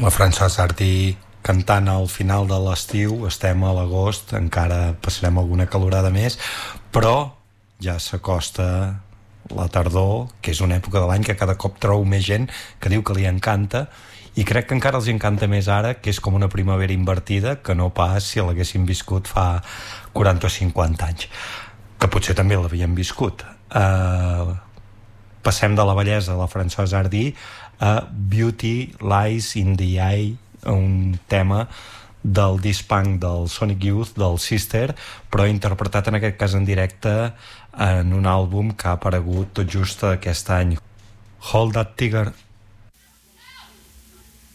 La Françoise Hardy cantant al final de l'estiu, estem a l'agost, encara passarem alguna calorada més, però ja s'acosta la tardor, que és una època de l'any que cada cop trobo més gent que diu que li encanta, i crec que encara els encanta més ara, que és com una primavera invertida, que no pas si l'haguéssim viscut fa 40 o 50 anys, que potser també l'havíem viscut. Passem de la bellesa de la Françoise Hardy a Beauty Lies in the Eye, un tema del disc punk del Sonic Youth, del Sister, però interpretat en aquest cas en directe en un àlbum que ha aparegut tot just aquest any. Hold That Tiger.